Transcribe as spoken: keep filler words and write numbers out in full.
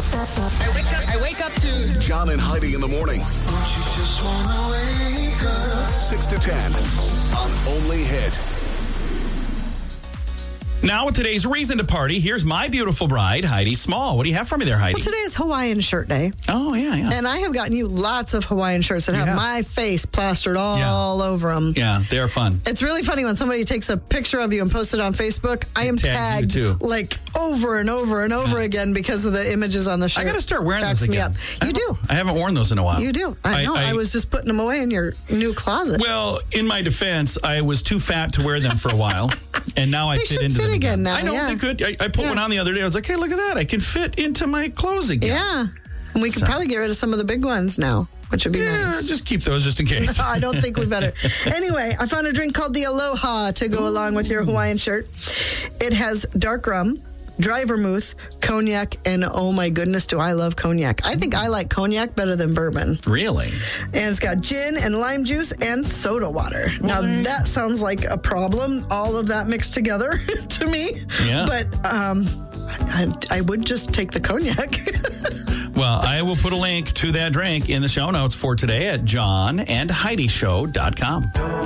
I wake up, I wake up to John and Heidi in the morning. Don't you just wanna wake up? six to ten on Only Hit. Now with today's reason to party, here's my beautiful bride, Heidi Small. What do you have for me there, Heidi? Well, today is Hawaiian Shirt Day. Oh, yeah, yeah. And I have gotten you lots of Hawaiian shirts that have Yeah. my face plastered all Yeah. over them. Yeah, they're fun. It's really funny when somebody takes a picture of you and posts it on Facebook. I am tags tagged you, too. like over and over and over again because of the images on the shirt. I got to start wearing Cracks those me again. up. I You haven't- do. I haven't worn those in a while. You do. I know. I, was just putting them away in your new closet. Well, in my defense, I was too fat to wear them for a while, and now I They fit should into fit them again now, I know yeah. they could. I, I put Yeah. one on the other day. I was like, hey, look at that. I can fit into my clothes again. Yeah. And we could So- probably get rid of some of the big ones now, which would be Yeah, nice. just keep those just in case. I don't think we better. Anyway, I found a drink called the Aloha to go along with your Hawaiian shirt. It has dark rum, dry vermouth, cognac, and oh my goodness, do I love cognac. I think I like cognac better than bourbon. Really? And it's got gin and lime juice and soda water. Now, that sounds like a problem, all of that mixed together to me. Yeah. But um, I, I would just take the cognac. Well, I will put a link to that drink in the show notes for today at john and heidi show dot com.